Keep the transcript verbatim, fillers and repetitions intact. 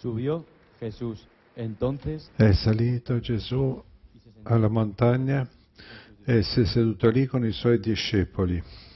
Subió Jesús entonces È salito Gesù alla montagna e si è seduto lì con i suoi discepoli.